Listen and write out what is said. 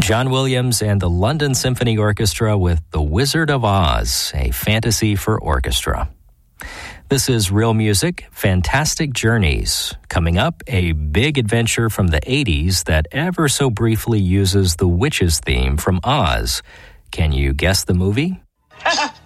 John Williams and the London Symphony Orchestra with The Wizard of Oz, a fantasy for orchestra. This is Real Music, Fantastic Journeys. Coming up, a big adventure from the 80s that ever so briefly uses the witches theme from Oz. Can you guess the movie?